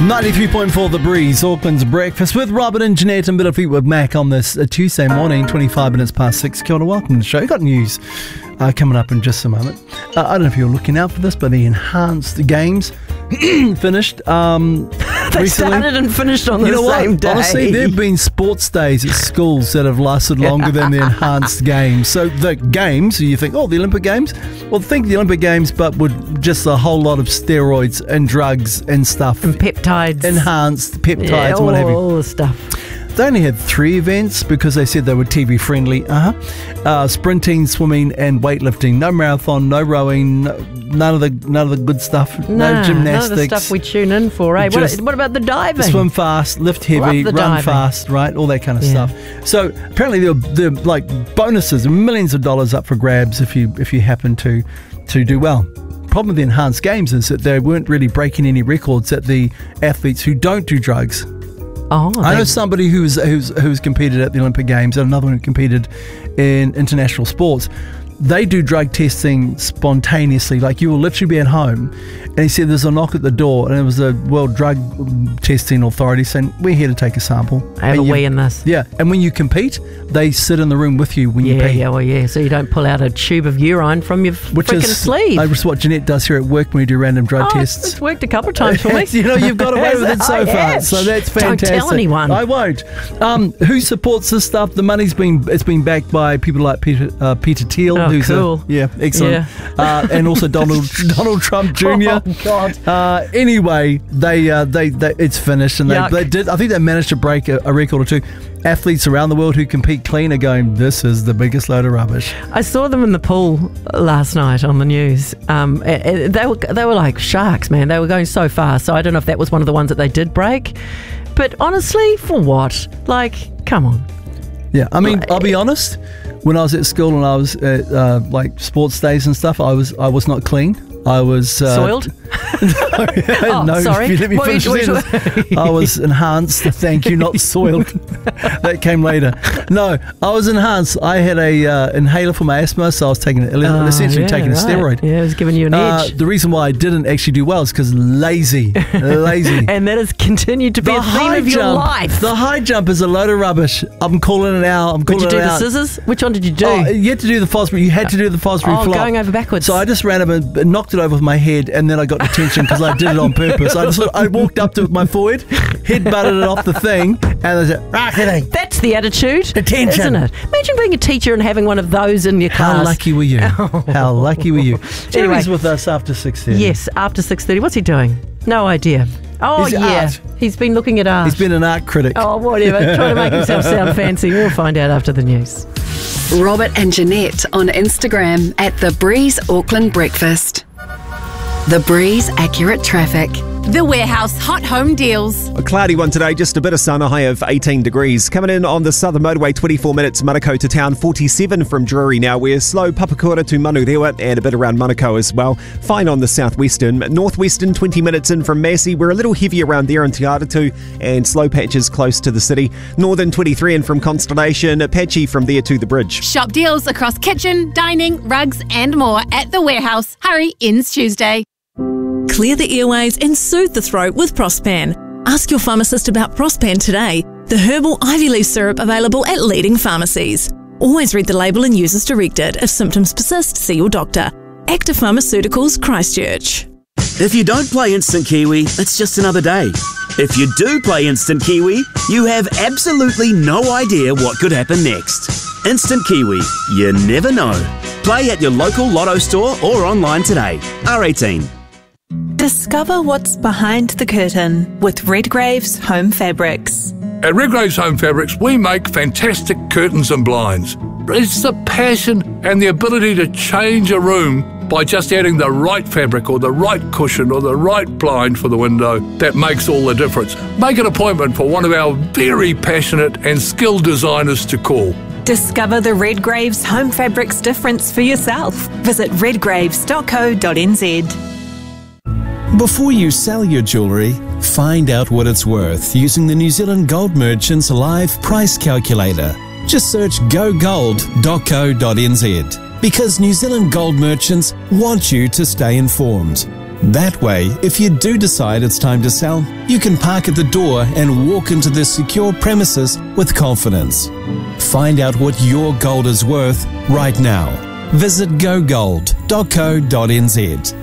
93.4 The Breeze, Auckland's breakfast with Robert and Jeanette and Bit of Feet with Mac on this Tuesday morning, 25 minutes past 6. Kia ora, welcome to the show. Got news coming up in just a moment. I don't know if you're looking out for this, but the enhanced games finished They recently. started and finished on the same day. Honestly, there have been sports days at schools that have lasted longer than the enhanced games. So the games, you think, the Olympic Games? Well, think the Olympic Games, but with just a whole lot of steroids and drugs and stuff. And peptides. Enhanced peptides and what have you. All the stuff. They only had 3 events because they said they were TV friendly. Sprinting, swimming, and weightlifting. No marathon, no rowing, none of the good stuff. No gymnastics. None of the stuff we tune in for. Eh? What about the diving? Swim fast, lift heavy, run diving. fast, right? All that kind of stuff. So apparently there are like bonuses, millions of dollars up for grabs if you happen to do well. Problem with the enhanced games is that they weren't really breaking any records at the athletes who don't do drugs. I know somebody who's competed at the Olympic Games and another one who competed in international sports. They do drug testing spontaneously. Like, you will literally be at home and he said there's a knock at the door and it was the World Drug Testing Authority saying, we're here to take a sample. Have a wee in this. Yeah, and when you compete, they sit in the room with you when you pee. So you don't pull out a tube of urine from your freaking sleeve. Which is what Jeanette does here at work when we do random drug tests. It's worked a couple of times for me. You've got away with it so far, so that's fantastic. Don't tell anyone. I won't. Who supports this stuff? The money's been backed by people like Peter Thiel. Oh, who's cool. Excellent. Yeah. And also Donald Trump Jr. Oh God. Anyway, they it's finished, and they did. I think they managed to break a record or two. Athletes around the world who compete clean are going, this is the biggest load of rubbish. I saw them in the pool last night on the news. They were like sharks, man. They were going so fast. So I don't know if that was one of the ones that they did break. But honestly, for what? Like, come on. Yeah, I mean, I'll be honest. When I was at school and I was at like sports days and stuff, I was not clean. I was soiled. No, sorry. If you let me finish this. I was enhanced. Thank you, not soiled. That came later. No, I was enhanced. I had a inhaler for my asthma, so I was taking essentially taking a steroid. Yeah, it was giving you an edge. The reason why I didn't actually do well is because lazy. And that has continued to be a theme of your life. The high jump is a load of rubbish. I'm calling it out. Did you do the scissors? Which one did you do? You had to do the Fosbury. You had to do the Fosbury flop. Going over backwards. So I just ran up and knocked it over with my head, and then I got detention because I did it on purpose. I walked up to my forehead, head butted it off the thing, and I said, racketing. That's the attitude. Detention. Isn't it? Imagine being a teacher and having one of those in your class. How lucky were you? How lucky were you? Jerry's with us after 6:30. Yes, after 6:30. What's he doing? No idea. Oh, Art. He's been looking at art. He's been an art critic. Oh, whatever. Trying to make himself sound fancy. We'll find out after the news. Robert and Jeanette on Instagram at The Breeze Auckland Breakfast. The Breeze Accurate Traffic. The Warehouse Hot Home Deals. A cloudy one today, just a bit of sun, a high of 18 degrees. Coming in on the Southern Motorway, 24 minutes, Manukau to town, 47 from Drury now. We're slow Papakura to Manurewa and a bit around Manukau as well. Fine on the southwestern. Northwestern, 20 minutes in from Massey. We're a little heavy around there in Te Aratū and slow patches close to the city. Northern, 23 in from Constellation, patchy from there to the bridge. Shop deals across kitchen, dining, rugs and more at The Warehouse. Hurry, ends Tuesday. Clear the airways and soothe the throat with Prospan. Ask your pharmacist about Prospan today, the herbal ivy leaf syrup available at leading pharmacies. Always read the label and use as directed. If symptoms persist, see your doctor. Active Pharmaceuticals, Christchurch. If you don't play Instant Kiwi, it's just another day. If you do play Instant Kiwi, you have absolutely no idea what could happen next. Instant Kiwi, you never know. Play at your local Lotto store or online today. R18. Discover what's behind the curtain with Redgrave's Home Fabrics. At Redgrave's Home Fabrics, we make fantastic curtains and blinds. It's the passion and the ability to change a room by just adding the right fabric or the right cushion or the right blind for the window that makes all the difference. Make an appointment for one of our very passionate and skilled designers to call. Discover the Redgrave's Home Fabrics difference for yourself. Visit redgraves.co.nz. Before you sell your jewellery, find out what it's worth using the New Zealand Gold Merchants Live Price Calculator. Just search gogold.co.nz because New Zealand Gold Merchants want you to stay informed. That way, if you do decide it's time to sell, you can park at the door and walk into the secure premises with confidence. Find out what your gold is worth right now. Visit gogold.co.nz.